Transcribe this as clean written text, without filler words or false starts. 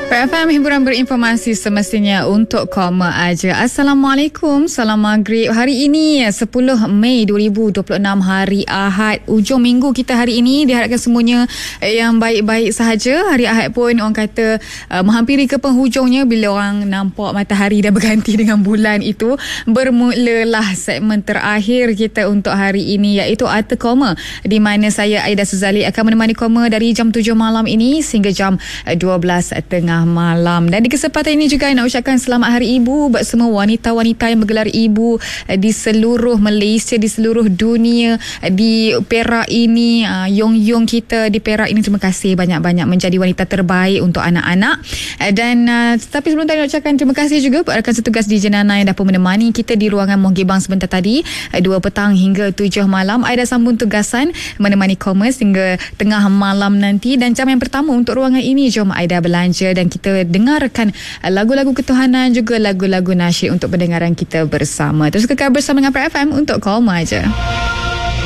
PFM, hiburan berinformasi semestinya untuk koma aja. Assalamualaikum, salam maghrib. Hari ini 10 Mei 2026, hari Ahad. Ujung minggu kita hari ini, diharapkan semuanya yang baik-baik sahaja. Hari Ahad pun orang kata menghampiri ke penghujungnya. Bila orang nampak matahari dah berganti dengan bulan itu, bermulalah segmen terakhir kita untuk hari ini, iaitu Arta Koma, di mana saya Aida Suzali akan menemani koma dari jam 7 malam ini sehingga jam 12:30 malam. Dan di kesempatan ini juga nak ucapkan selamat Hari Ibu buat semua wanita-wanita yang bergelar ibu di seluruh Malaysia, di seluruh dunia. Di Perak ini, Yung kita di Perak ini, terima kasih banyak-banyak menjadi wanita terbaik untuk anak-anak. Dan tapi sebelum tadi nak ucapkan terima kasih juga buat rakan setugas DJ Nana yang dapat menemani kita di ruangan Monggibang sebentar tadi, 2 petang hingga 7 malam. Aida sambung tugasan menemani Commerce hingga tengah malam nanti. Dan jam yang pertama untuk ruangan ini, jom Aida belanja dan kita dengarkan lagu-lagu ketuhanan, juga lagu-lagu nasyid untuk pendengaran kita bersama. Terus kekal bersama dengan PFM untuk Koma aja.